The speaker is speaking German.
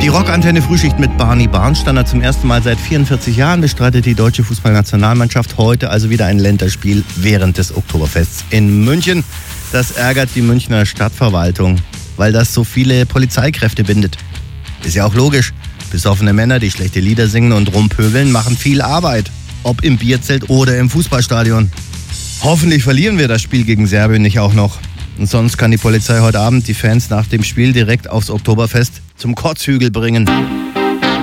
Die Rockantenne Frühschicht mit Barney Barnsteiner. Zum ersten Mal seit 44 Jahren bestreitet die deutsche Fußballnationalmannschaft heute also wieder ein Länderspiel während des Oktoberfests in München. Das ärgert die Münchner Stadtverwaltung, weil das so viele Polizeikräfte bindet. Ist ja auch logisch. Besoffene Männer, die schlechte Lieder singen und rumpöbeln, machen viel Arbeit. Ob im Bierzelt oder im Fußballstadion. Hoffentlich verlieren wir das Spiel gegen Serbien nicht auch noch. Und sonst kann die Polizei heute Abend die Fans nach dem Spiel direkt aufs Oktoberfest zum Kotzhügel bringen.